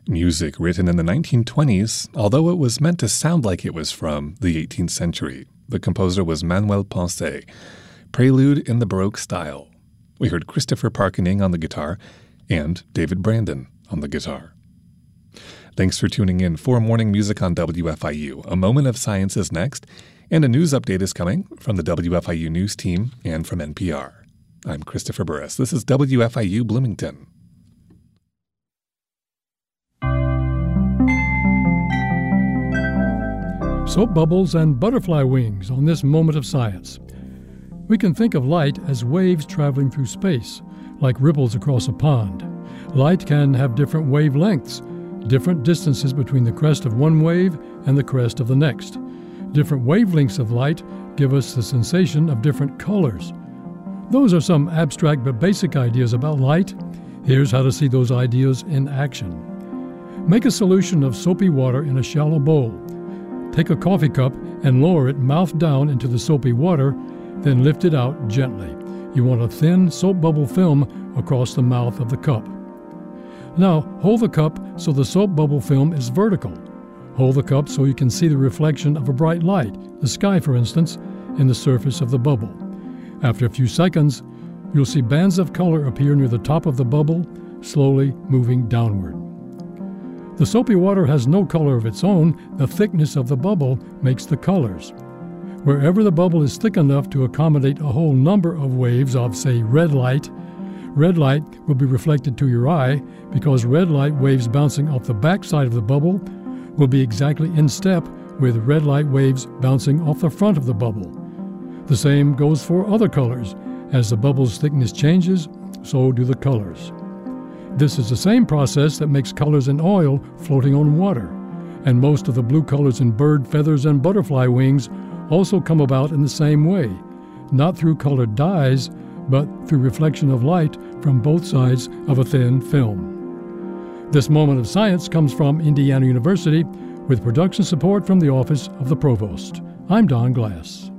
Music written in the 1920s, although it was meant to sound like it was from the 18th century. The composer was Manuel Ponce. Prelude in the Baroque style. We heard Christopher Parkening on the guitar and David Brandon on the guitar. Thanks for tuning in for Morning Music on WFIU. A Moment of Science is next, and a news update is coming from the WFIU News team and from NPR. I'm Christopher Burris. This is WFIU Bloomington. Soap bubbles and butterfly wings on this Moment of Science. We can think of light as waves traveling through space, like ripples across a pond. Light can have different wavelengths, different distances between the crest of one wave and the crest of the next. Different wavelengths of light give us the sensation of different colors. Those are some abstract but basic ideas about light. Here's how to see those ideas in action. Make a solution of soapy water in a shallow bowl. Take a coffee cup and lower it mouth down into the soapy water, then lift it out gently. You want a thin soap bubble film across the mouth of the cup. Now, hold the cup so the soap bubble film is vertical. Hold the cup so you can see the reflection of a bright light, the sky for instance, in the surface of the bubble. After a few seconds, you'll see bands of color appear near the top of the bubble, slowly moving downward. The soapy water has no color of its own. The thickness of the bubble makes the colors. Wherever the bubble is thick enough to accommodate a whole number of waves of, say, red light will be reflected to your eye because red light waves bouncing off the back side of the bubble will be exactly in step with red light waves bouncing off the front of the bubble. The same goes for other colors. As the bubble's thickness changes, so do the colors. This is the same process that makes colors in oil floating on water, and most of the blue colors in bird feathers and butterfly wings also come about in the same way, not through colored dyes, but through reflection of light from both sides of a thin film. This Moment of Science comes from Indiana University with production support from the Office of the Provost. I'm Don Glass.